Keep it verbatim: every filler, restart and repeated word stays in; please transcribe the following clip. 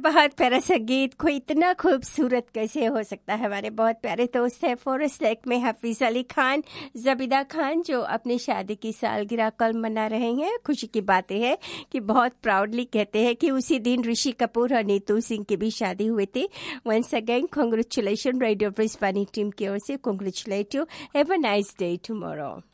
बहुत प्यारा संगीत, कोई इतना खूबसूरत कैसे हो सकता है। हमारे बहुत प्यारे दोस्त है फॉरेस्ट लेक में हफीज अली खान, जबीदा खान, जो अपनी शादी की सालगिरह कल मना रहे हैं। खुशी की बातें है कि बहुत प्राउडली कहते हैं कि उसी दिन ऋषि कपूर और नीतू सिंह की भी शादी हुई थी। Once again congratulation radio Brisbane team की ओर से, congratulate you, have a nice day tomorrow.